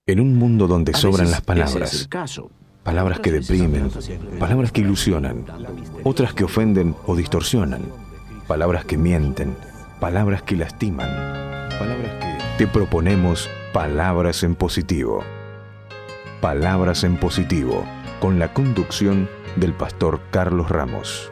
En un mundo donde A sobran veces las ese palabras, es el caso. palabras que deprimen, palabras que ilusionan, otras que ofenden o distorsionan, palabras que mienten, palabras que lastiman, palabras que... Te proponemos Palabras en Positivo. Palabras en Positivo, con la conducción del pastor Carlos Ramos.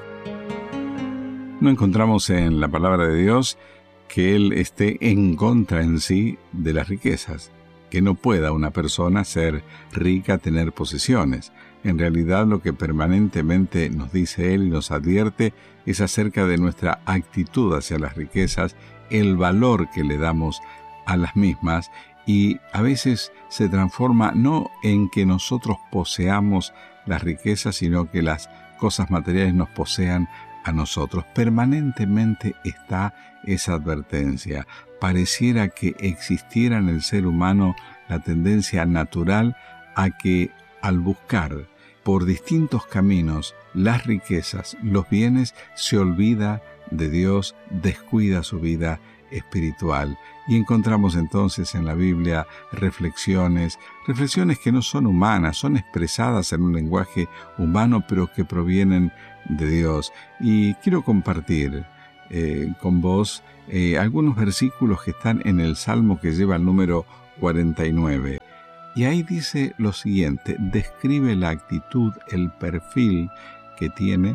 No encontramos en la palabra de Dios que Él esté en contra en sí de las riquezas, que no pueda una persona ser rica, tener posesiones. En realidad lo que permanentemente nos dice Él y nos advierte es acerca de nuestra actitud hacia las riquezas, el valor que le damos a las mismas, y a veces se transforma no en que nosotros poseamos las riquezas, sino que las cosas materiales nos posean a nosotros. Permanentemente está esa advertencia. Pareciera que existiera en el ser humano la tendencia natural a que al buscar por distintos caminos las riquezas, los bienes, se olvida de Dios, descuida su vida espiritual. Y encontramos entonces en la Biblia reflexiones que no son humanas, son expresadas en un lenguaje humano, pero que provienen de Dios. Y quiero compartir con vos algunos versículos que están en el Salmo que lleva el número 49. Y ahí dice lo siguiente, describe la actitud, el perfil que tiene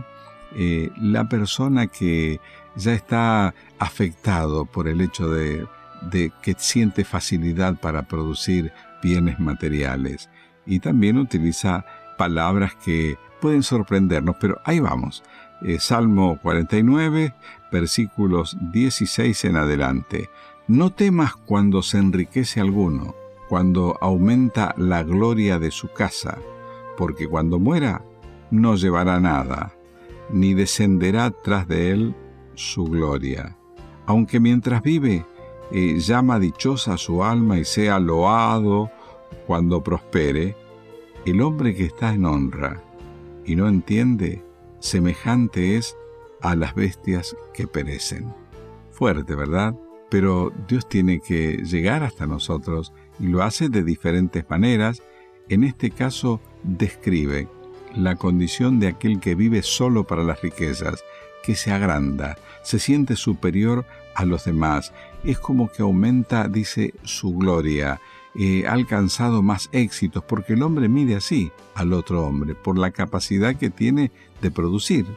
la persona que ya está afectado por el hecho de que siente facilidad para producir bienes materiales. Y también utiliza palabras que pueden sorprendernos, pero ahí vamos. Salmo 49, versículos 16 en adelante. No temas cuando se enriquece alguno, cuando aumenta la gloria de su casa, porque cuando muera no llevará nada, ni descenderá tras de él su gloria. Aunque mientras vive, llama dichosa su alma y sea loado cuando prospere, el hombre que está en honra y no entiende, semejante es a las bestias que perecen. Fuerte, ¿verdad? Pero Dios tiene que llegar hasta nosotros y lo hace de diferentes maneras. En este caso describe la condición de aquel que vive solo para las riquezas, que se agranda, se siente superior a los demás. Es como que aumenta, dice, su gloria. Ha alcanzado más éxitos, porque el hombre mide así al otro hombre, por la capacidad que tiene de producir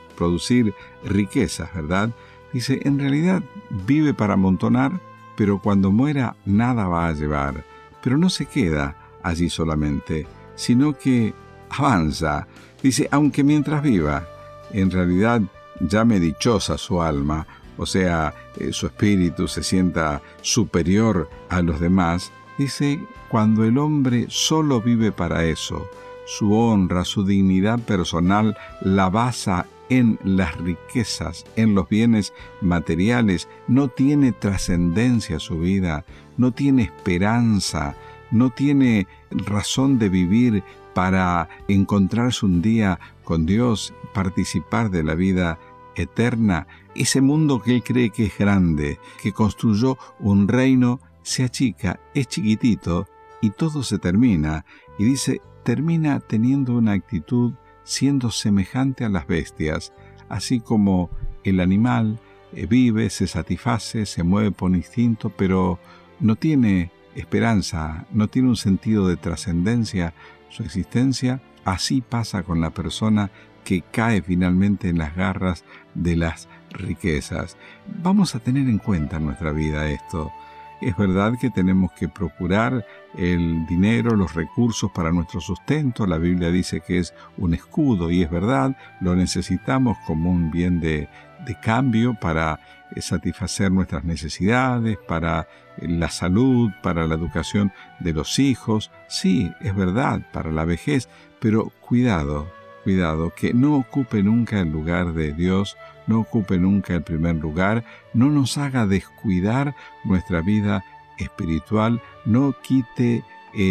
riquezas, ¿verdad? Dice, en realidad vive para amontonar, pero cuando muera nada va a llevar. Pero no se queda allí solamente, sino que avanza. Dice, aunque mientras viva, en realidad llame dichosa su alma, o sea, su espíritu se sienta superior a los demás. Dice, cuando el hombre solo vive para eso, su honra, su dignidad personal la basa en las riquezas, en los bienes materiales, no tiene trascendencia su vida, no tiene esperanza, no tiene razón de vivir para encontrarse un día con Dios, participar de la vida eterna. Ese mundo que él cree que es grande, que construyó un reino, se achica, es chiquitito y todo se termina. Y dice, termina teniendo una actitud siendo semejante a las bestias, así como el animal vive, se satisface, se mueve por instinto, pero no tiene esperanza, no tiene un sentido de trascendencia su existencia. Así pasa con la persona que cae finalmente en las garras de las riquezas. Vamos a tener en cuenta en nuestra vida esto. Es verdad que tenemos que procurar el dinero, los recursos para nuestro sustento. La Biblia dice que es un escudo y es verdad, lo necesitamos como un bien de cambio para satisfacer nuestras necesidades, para la salud, para la educación de los hijos. Sí, es verdad, para la vejez, pero cuidado, que no ocupe nunca el lugar de Dios, no ocupe nunca el primer lugar, no nos haga descuidar nuestra vida espiritual, no quite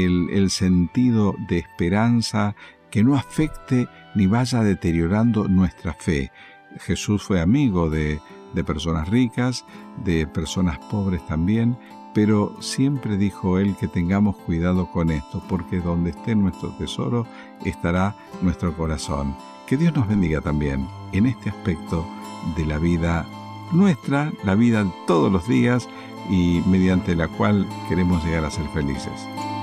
el sentido de esperanza, que no afecte ni vaya deteriorando nuestra fe. Jesús fue amigo de personas ricas, de personas pobres también, pero siempre dijo él que tengamos cuidado con esto, porque donde esté nuestro tesoro estará nuestro corazón. Que Dios nos bendiga también en este aspecto de la vida nuestra, la vida de todos los días, y mediante la cual queremos llegar a ser felices.